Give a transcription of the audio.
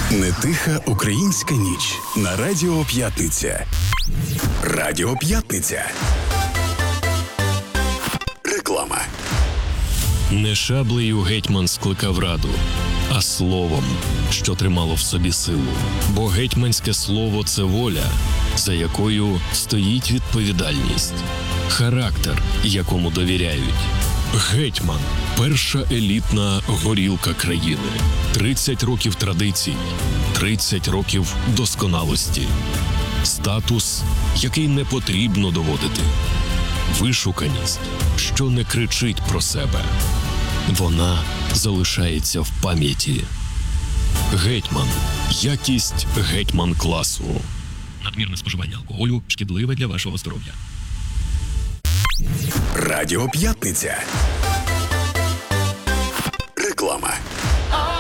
Не тиха українська ніч на Радіо П'ятниця. Радіо П'ятниця. Реклама. Не шаблею гетьман скликав раду, а словом, що тримало в собі силу. Бо гетьманське слово – це воля, за якою стоїть відповідальність, характер, якому довіряють. Гетьман – перша елітна горілка країни. 30 років традицій, 30 років досконалості. Статус, який не потрібно доводити. Вишуканість, що не кричить про себе. Вона залишається в пам'яті. Гетьман. Якість гетьман-класу. Надмірне споживання алкоголю шкідливе для вашого здоров'я. Радіо П'ятниця. Реклама.